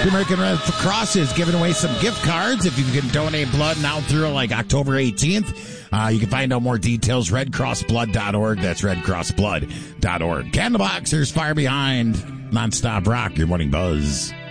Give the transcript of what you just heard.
The American Red Cross is giving away some gift cards if you can donate blood now through like October 18th. You can find out more details, redcrossblood.org. That's redcrossblood.org. Candleboxers, Fire Behind, Nonstop Rock, your morning buzz.